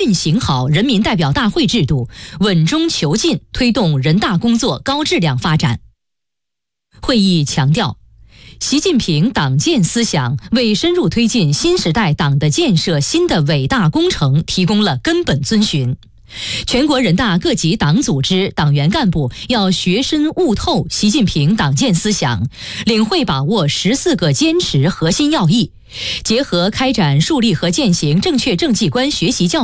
运行好人民代表大会制度，稳中求进，推动人大工作高质量发展。会议强调，习近平党建思想为深入推进新时代党的建设新的伟大工程提供了根本遵循。全国人大各级党组织党员干部要学深悟透习近平党建思想，领会把握14个坚持核心要义，结合开展树立和践行正确政绩观学习教育